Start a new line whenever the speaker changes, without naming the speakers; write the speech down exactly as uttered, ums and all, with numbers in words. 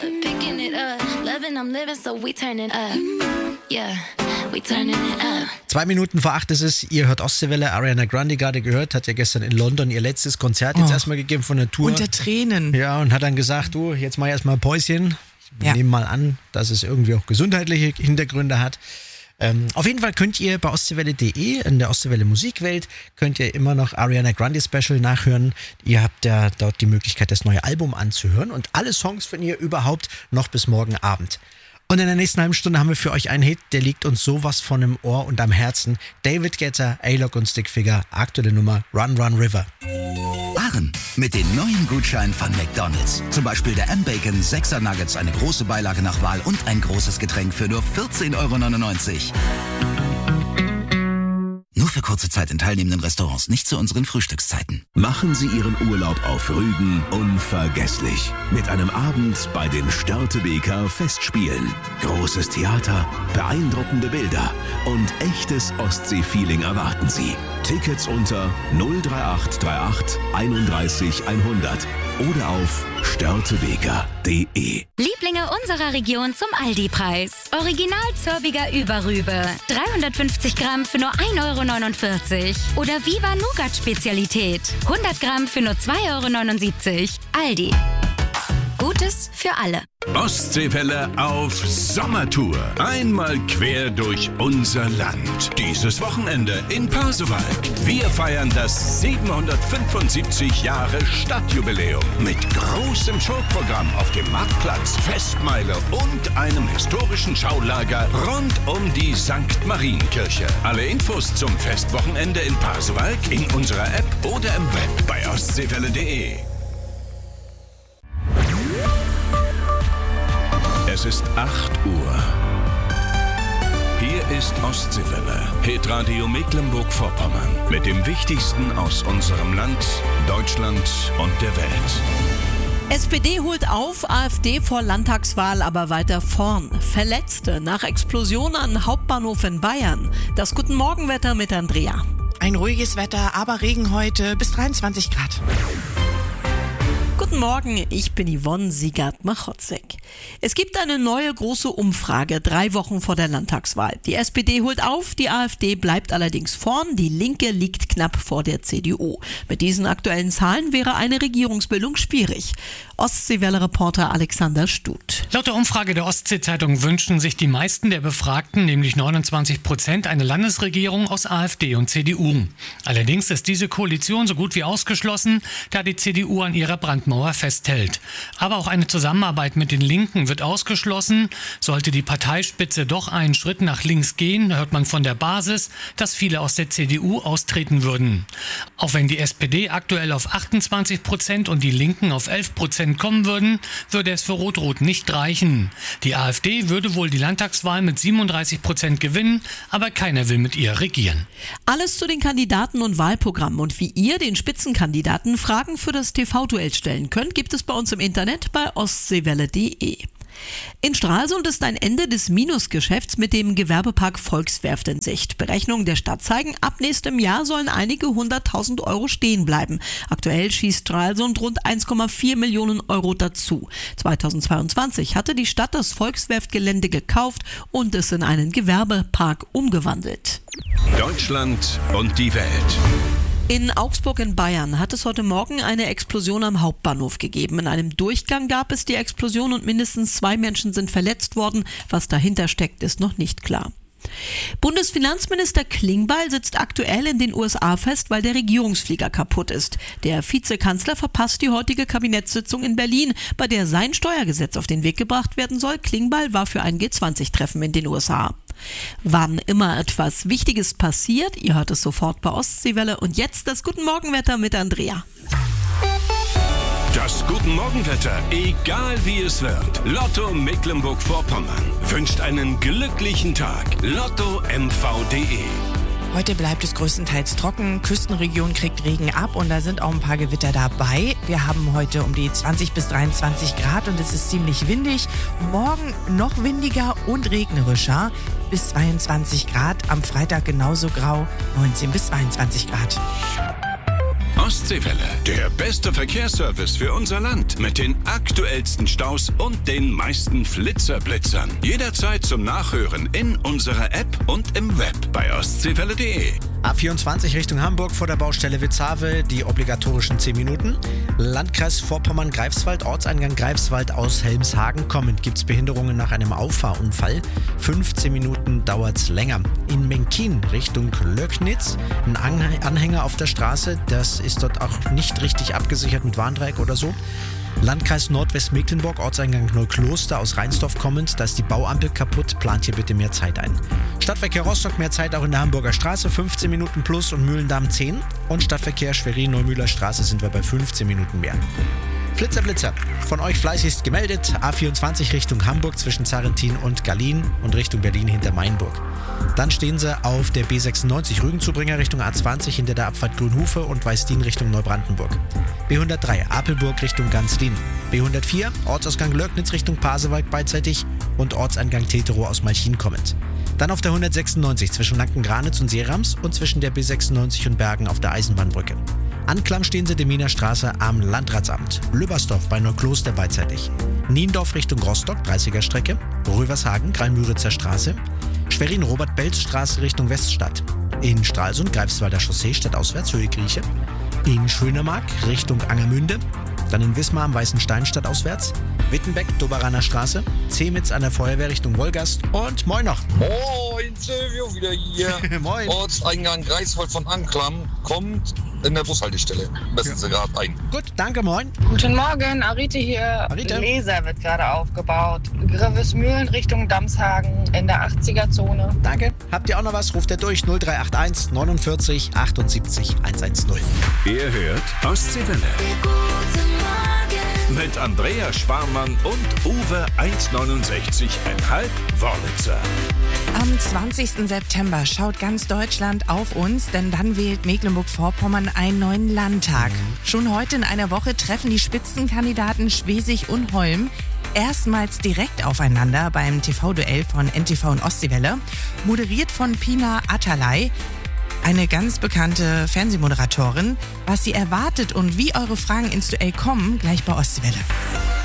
Picking it up, loving, I'm living, so we turn it up. Yeah, we turning it up.
Zwei Minuten vor acht ist es, ihr hört Ostseewelle, Ariana Grande gerade gehört, hat ja gestern in London ihr letztes Konzert jetzt oh. erstmal gegeben von der Tour.
Unter Tränen.
Ja, und hat dann gesagt, du, jetzt mach ich erstmal ein Päuschen. Wir
ja.
nehmen mal an, dass es irgendwie auch gesundheitliche Hintergründe hat. Ähm, auf jeden Fall könnt ihr bei ostseewelle punkt de in der Ostseewelle Musikwelt könnt ihr immer noch Ariana Grande Special nachhören. Ihr habt ja dort die Möglichkeit, das neue Album anzuhören und alle Songs von ihr überhaupt noch bis morgen Abend. Und in der nächsten halben Stunde haben wir für euch einen Hit, der liegt uns sowas von im Ohr und am Herzen. David Guetta, A-Lock und Stickfigure, aktuelle Nummer Run Run River.
Sparen mit den neuen Gutscheinen von McDonald's. Zum Beispiel der M-Bacon sechser Nuggets, eine große Beilage nach Wahl und ein großes Getränk für nur vierzehn Euro neunundneunzig. Nur für kurze Zeit in teilnehmenden Restaurants, nicht zu unseren Frühstückszeiten.
Machen Sie Ihren Urlaub auf Rügen unvergesslich. Mit einem Abend bei den Störtebeker Festspielen. Großes Theater, beeindruckende Bilder und echtes Ostsee-Feeling erwarten Sie. Tickets unter null drei acht drei acht einunddreißig hundert oder auf störtebeker punkt de.
Lieblinge unserer Region zum Aldi-Preis. Original Zörbiger Überrübe. dreihundertfünfzig Gramm für nur ein Euro neunundvierzig. Oder Viva Nougat Spezialität. hundert Gramm für nur zwei Euro neunundsiebzig. Aldi. Gutes für alle.
Ostseewelle auf Sommertour. Einmal quer durch unser Land. Dieses Wochenende in Pasewalk. Wir feiern das siebenhundertfünfundsiebzig Jahre Stadtjubiläum mit großem Showprogramm auf dem Marktplatz, Festmeile und einem historischen Schaulager rund um die Sankt Marienkirche. Alle Infos zum Festwochenende in Pasewalk in unserer App oder im Web bei ostseewelle punkt de. Es ist acht Uhr. Hier ist Ostseewelle, Hitradio Mecklenburg-Vorpommern mit dem Wichtigsten aus unserem Land, Deutschland und der Welt.
S P D holt auf, AfD vor Landtagswahl aber weiter vorn. Verletzte nach Explosion an Hauptbahnhof in Bayern. Das Guten Morgenwetter mit Andrea.
Ein ruhiges Wetter, aber Regen heute bis dreiundzwanzig Grad.
Guten Morgen, ich bin Yvonne Siegert-Machotzek. Es gibt eine neue große Umfrage, drei Wochen vor der Landtagswahl. Die S P D holt auf, die AfD bleibt allerdings vorn, die Linke liegt knapp vor der C D U. Mit diesen aktuellen Zahlen wäre eine Regierungsbildung schwierig. Ostseewelle-Reporter Alexander Stut.
Laut der Umfrage der Ostsee-Zeitung wünschen sich die meisten der Befragten, nämlich neunundzwanzig Prozent, eine Landesregierung aus AfD und C D U. Allerdings ist diese Koalition so gut wie ausgeschlossen, da die C D U an ihrer Brandmauer festhält. Aber auch eine Zusammenarbeit mit den Linken wird ausgeschlossen. Sollte die Parteispitze doch einen Schritt nach links gehen, hört man von der Basis, dass viele aus der C D U austreten würden. Auch wenn die S P D aktuell auf achtundzwanzig Prozent und die Linken auf elf Prozent kommen würden, würde es für Rot-Rot nicht reichen. Die AfD würde wohl die Landtagswahl mit siebenunddreißig Prozent gewinnen, aber keiner will mit ihr regieren.
Alles zu den Kandidaten und Wahlprogrammen und wie ihr den Spitzenkandidaten Fragen für das T V-Duell stellen könnt, gibt es bei uns im Internet bei ostseewelle punkt de. In Stralsund ist ein Ende des Minusgeschäfts mit dem Gewerbepark Volkswerft in Sicht. Berechnungen der Stadt zeigen, ab nächstem Jahr sollen einige hunderttausend Euro stehen bleiben. Aktuell schießt Stralsund rund eins Komma vier Millionen Euro dazu. zweitausendzweiundzwanzig hatte die Stadt das Volkswerftgelände gekauft und es in einen Gewerbepark umgewandelt.
Deutschland und die Welt.
In Augsburg in Bayern hat es heute Morgen eine Explosion am Hauptbahnhof gegeben. In einem Durchgang gab es die Explosion und mindestens zwei Menschen sind verletzt worden. Was dahinter steckt, ist noch nicht klar. Bundesfinanzminister Klingbeil sitzt aktuell in den U S A fest, weil der Regierungsflieger kaputt ist. Der Vizekanzler verpasst die heutige Kabinettssitzung in Berlin, bei der sein Steuergesetz auf den Weg gebracht werden soll. Klingbeil war für ein G zwanzig Treffen in den U S A. Wann immer etwas Wichtiges passiert, ihr hört es sofort bei Ostseewelle. Und jetzt das Guten Morgenwetter mit Andrea.
Das Guten Morgenwetter, egal wie es wird. Lotto Mecklenburg-Vorpommern wünscht einen glücklichen Tag. Lotto M V punkt de.
Heute bleibt es größtenteils trocken, Küstenregion kriegt Regen ab und da sind auch ein paar Gewitter dabei. Wir haben heute um die zwanzig bis dreiundzwanzig Grad und es ist ziemlich windig. Morgen noch windiger und regnerischer, bis zweiundzwanzig Grad. Am Freitag genauso grau, neunzehn bis zweiundzwanzig Grad.
Ostseewelle, der beste Verkehrsservice für unser Land mit den aktuellsten Staus und den meisten Flitzerblitzern. Jederzeit zum Nachhören in unserer App und im Web bei ostseewelle punkt de.
A vierundzwanzig Richtung Hamburg vor der Baustelle Witzhawe, die obligatorischen zehn Minuten. Landkreis Vorpommern-Greifswald, Ortseingang Greifswald aus Helmshagen kommend. Gibt es Behinderungen nach einem Auffahrunfall? fünfzehn Minuten dauert es länger. In Menkin Richtung Löcknitz, ein Anhänger auf der Straße, das ist dort auch nicht richtig abgesichert mit Warndreieck oder so. Landkreis Nordwestmecklenburg, Ortseingang Neukloster aus Rheinsdorf kommend, da ist die Bauampel kaputt, plant hier bitte mehr Zeit ein. Stadtverkehr Rostock, mehr Zeit auch in der Hamburger Straße, fünfzehn Minuten plus und Mühlendamm zehn. Und Stadtverkehr Schwerin-Neumühler Straße sind wir bei fünfzehn Minuten mehr. Flitzer, Blitzer, von euch fleißigst gemeldet. A vierundzwanzig Richtung Hamburg zwischen Zarrentin und Gallien und Richtung Berlin hinter Mainburg. Dann stehen sie auf der B sechsundneunzig Rügenzubringer Richtung A zwanzig hinter der Abfahrt Grünhufe und Weißdien Richtung Neubrandenburg. B hundertdrei Apelburg Richtung Ganzlin. B hundertvier Ortsausgang Löcknitz Richtung Pasewalk beidseitig und Ortseingang Teterow aus Malchin kommend. Dann auf der hundertsechsundneunzig zwischen Lanken-Granitz und Seerams und zwischen der B sechsundneunzig und Bergen auf der Eisenbahnbrücke. Anklam stehen sie Deminer Straße am Landratsamt. Lübbersdorf bei Neukloster beidseitig. Niendorf Richtung Rostock, dreißiger Strecke. Rövershagen, Greimüritzer Straße. Schwerin-Robert-Belz-Straße Richtung Weststadt. In Stralsund, Greifswalder Chaussee stadtauswärts, Höhe Grieche. In Schönemark Richtung Angermünde. Dann in Wismar am Weißen Stein stadtauswärts. Wittenbeck, Doberaner Straße. Zemitz an der Feuerwehr Richtung Wolgast. Und moin noch.
Moin, Silvio, wieder hier.
Moin.
Ortseingang Greifswald von Anklam kommt in der Bushaltestelle. Messen Sie gerade ein.
Gut, danke, moin.
Guten Morgen, Arite hier.
Arite.
Laser wird gerade aufgebaut. Grevesmühlen Richtung Damshagen in der achtziger-Zone.
Danke. Habt ihr auch noch was? Ruft ihr durch null drei acht eins neunundvierzig achtundsiebzig hundertzehn.
Ihr hört Ostseewelle. Mit Andrea Sparmann und Uwe eins neunundsechzig Komma fünf Wörlitzer.
Am zwanzigsten September schaut ganz Deutschland auf uns, denn dann wählt Mecklenburg-Vorpommern einen neuen Landtag. Schon heute in einer Woche treffen die Spitzenkandidaten Schwesig und Holm erstmals direkt aufeinander beim T V-Duell von N T V und Ostseewelle, moderiert von Pina Atalay, eine ganz bekannte Fernsehmoderatorin. Was sie erwartet und wie eure Fragen ins Duell kommen, gleich bei Ostseewelle.